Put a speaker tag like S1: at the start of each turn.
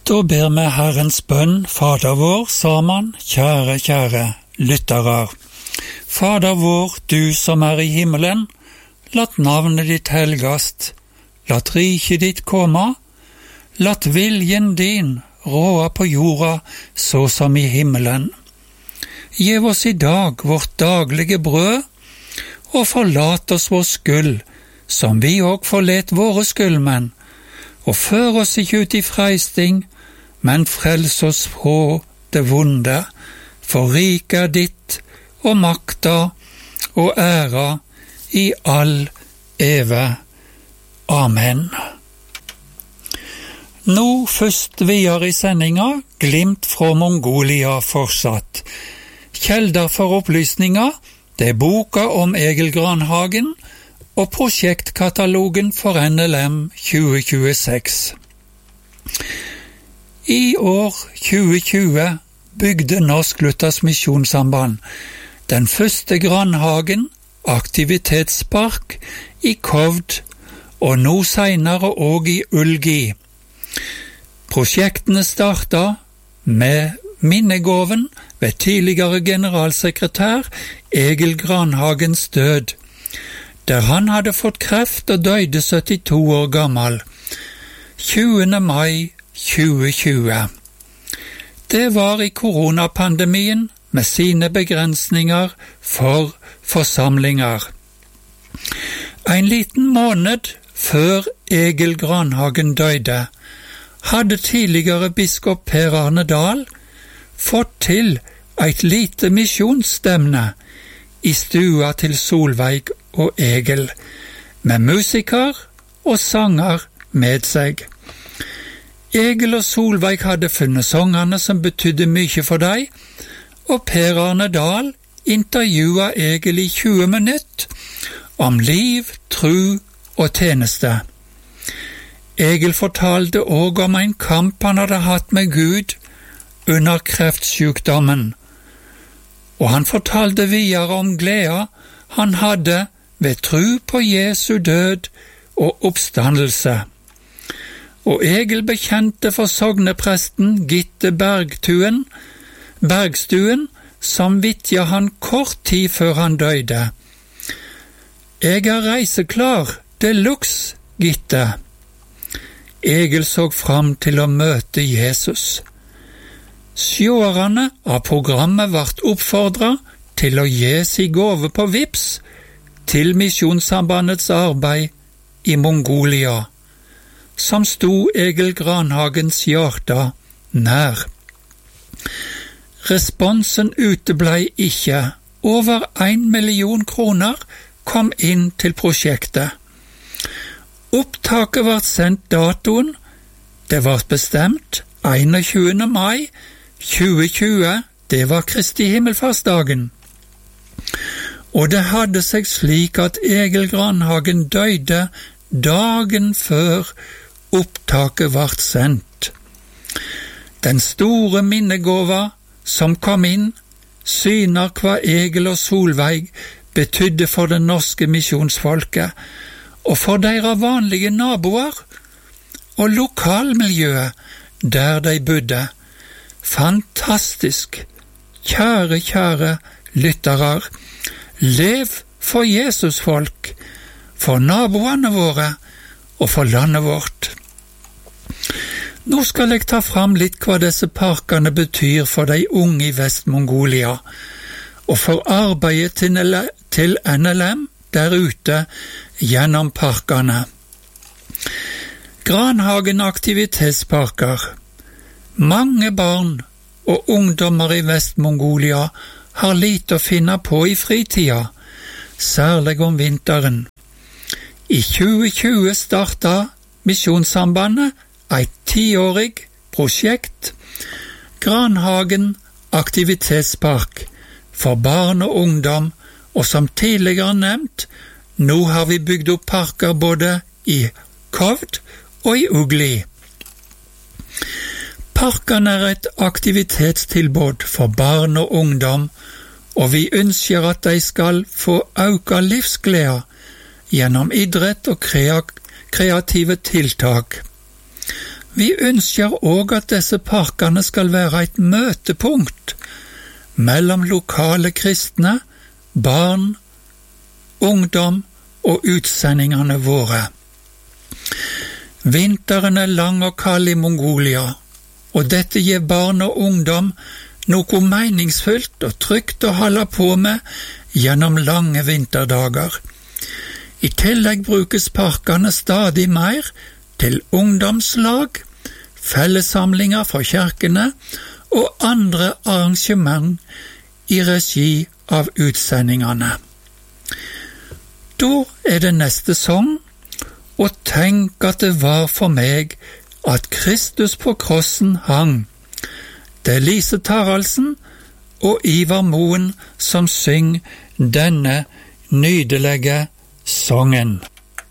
S1: Da ber vi Herrens bønn, Fader vår, sammen, kjære lyttere. Fader vår, du som er i himmelen, lat navnet ditt helgast, lat riket ditt komme, lat viljen din råde på jorda så som i himmelen. Giv oss i dag vårt daglige brød, og forlat oss vår skyld, som vi og forlet våre skyldmenn, og før oss ikke ut i freisting, men frels oss fra det vonde, for riket er ditt, og makta og æra i all eve. Amen. Nå først videre i sendinga, glimt fra Mongolia fortsatt. Kjelder for opplysninger, det er boka om Egil Granhagen og prosjektkatalogen for NLM 2026. I år 2020 bygde Norsk Luthers Misjonssamband den første Granhagen aktivitetspark i Kovd og nå senere også i Ulgi. Prosjektene startet med minnegaven ved tidligere generalsekretær Egil Granhagens død, der han hadde fått kreft og døde 72 år gammel, 20. mai 2020. Det var i koronapandemien med sine begrensninger for forsamlinger. En liten måned før Egil Granhagen døde, hadde tidligere biskop Per Arne Dahl fått til et lite misjonsstevne i stua til Solveig og Egil, med musiker og sanger med seg. Egil og Solveig hadde funnet sangene som betydde mye for deg, og Per Arne Dahl intervjua Egil i 20 minutter om liv, tru og tjeneste. Egil fortalte også om en kamp han hadde hatt med Gud under kreftsjukdommen, og han fortalte videre om gleda han hadde ved tru på Jesu død og oppstandelse. Og Egil bekjente for sognepresten Gitte Bergstuen, som vitja han kort tid før han døde. Jeg er reiseklar, deluxe, Gitte. Egil så fram til å møte Jesus. Seerne av programmet vart oppfordret til å gi sin gave på Vips til Misjonssambandets arbeid i Mongolia, som sto Egil Granhagens hjerte nær. Responsen uteblei ikke. Over 1 million kroner kom inn til prosjektet. Opptaket var sendt datoen. Det var bestemt 21. mai 2020. Det var Kristi himmelfartsdagen. Og det hadde seg slik at Egil Granhagen døde dagen før opptaket vart sendt. Den store minnegåva som kom inn, syner hva Egil og Solveig betydde for det norske misjonsfolket, og for deres vanlige naboer, og lokalmiljøet der de bodde. Fantastisk! Kjære lyttere, lev for Jesusfolk, for naboene våre og for landet vårt. Nå skal jeg ta fram litt hva disse parkene betyr for de unge i Vest-Mongolia, og for arbeidet til NLM der ute gjennom parkene. Granhagen aktivitetsparker. Mange barn og ungdommer i Vest-Mongolia har lite å finne på i fritida, særlig om vinteren. I 2020 startet Misjonssambandet et 10-årig prosjekt, Granhagen aktivitetspark, for barn og ungdom, og som tidligere nevnt, nå har vi bygd opp parker både i Kovd og i Ugli. Parkene er et aktivitetstilbud for barn og ungdom, og vi ønsker at de skal få økt livsglede gjennom idrett og kreative tiltak. Vi ønsker også at disse parkene skal være et møtepunkt mellom lokale kristne, barn, ungdom og utsendingene våre. Vinteren er lang og kald i Mongolia, og dette gir barn og ungdom noe meningsfullt og trygt å holde på med gjennom lange vinterdager. I tillegg brukes parkene stadig mer til ungdomslag, fellessamlinger fra kirkene og andre arrangement i regi av utsendingene. Da er det neste sang, og tenk at det var for meg at Kristus på krossen hang. Det er Lise Taraldsen og Ivar Moen som synger denne nydelige sangen.